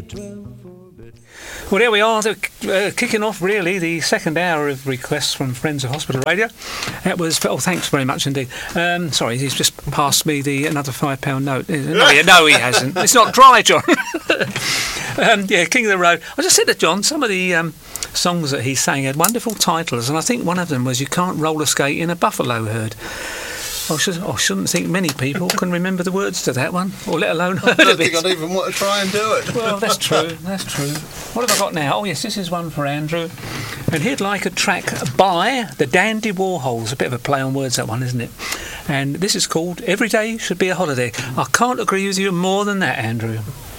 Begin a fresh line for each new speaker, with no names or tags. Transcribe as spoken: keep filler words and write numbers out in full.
Well, there we are, uh, kicking off really the second hour of requests from Friends of Hospital Radio. That was, oh, thanks very much indeed. Um, sorry, he's just passed me the another five pound note. No, he, no, he hasn't. It's not dry, John. um, yeah, King of the Road. I just said to John, some of the um, songs that he sang had wonderful titles, and I think one of them was "You Can't Roller Skate in a Buffalo Herd." I, should, I shouldn't think many people can remember the words to that one, or let alone heard
I don't
of it.
think I'd even want to try and do it.
Well, that's true, that's true. What have I got now? Oh, yes, this is one for Andrew. And he'd like a track by the Dandy Warhols. A bit of a play on words, that one, isn't it? And this is called "Every Day Should Be a Holiday." I can't agree with you more than that, Andrew.